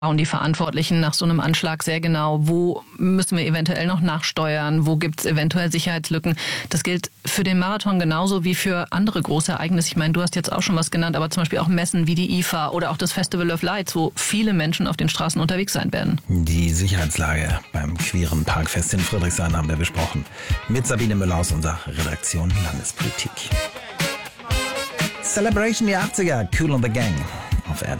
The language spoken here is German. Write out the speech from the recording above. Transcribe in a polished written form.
Schauen die Verantwortlichen nach so einem Anschlag sehr genau, wo müssen wir eventuell noch nachsteuern, wo gibt es eventuell Sicherheitslücken. Das gilt für den Marathon genauso wie für andere große Ereignisse. Ich meine, du hast jetzt auch schon was genannt, aber zum Beispiel auch Messen wie die IFA oder auch das Festival of Lights, wo viele Menschen auf den Straßen unterwegs sein werden. Die Sicherheitslage beim queeren Parkfest in Friedrichshain haben wir besprochen. Mit Sabine Müller aus unserer Redaktion Landespolitik. Celebration die 80er, Kool and the Gang auf RBB.